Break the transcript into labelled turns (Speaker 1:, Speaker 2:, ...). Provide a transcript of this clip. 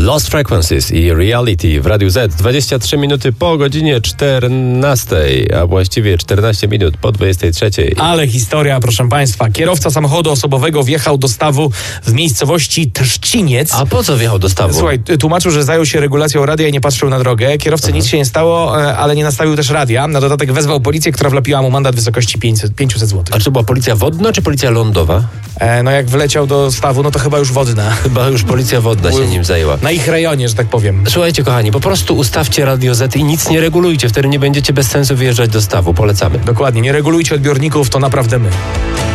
Speaker 1: Lost Frequencies i Reality w Radiu Z. 23 minuty po godzinie 14, a właściwie 14 minut po 23.
Speaker 2: Ale historia, proszę Państwa. Kierowca samochodu osobowego wjechał do stawu w miejscowości Trzciniec.
Speaker 1: A po co wjechał do stawu?
Speaker 2: Słuchaj, tłumaczył, że zajął się regulacją radia i nie patrzył na drogę. Kierowcy nic się nie stało, ale nie nastawił też radia. Na dodatek wezwał policję, która wlepiła mu mandat w wysokości 500 zł.
Speaker 1: A czy była policja wodna, czy policja lądowa?
Speaker 2: No jak wleciał do stawu, no to chyba już wodna.
Speaker 1: Chyba już policja wodna się nim zajęła.
Speaker 2: Na ich rejonie, że tak powiem.
Speaker 1: Słuchajcie, kochani, po prostu ustawcie Radio Z i nic nie regulujcie. Wtedy nie będziecie bez sensu wyjeżdżać do stawu. Polecamy.
Speaker 2: Dokładnie, nie regulujcie odbiorników, to naprawdę my.